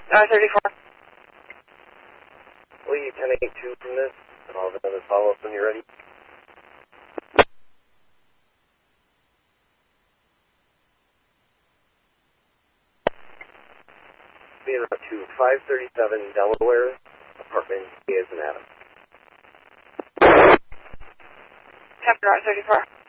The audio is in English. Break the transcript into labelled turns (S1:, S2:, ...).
S1: R34.
S2: Lee, 1082 from this, and I'll have another follow-up when you're ready. Being up to 537 Delaware, apartment A as in Adam.
S1: Captain R34.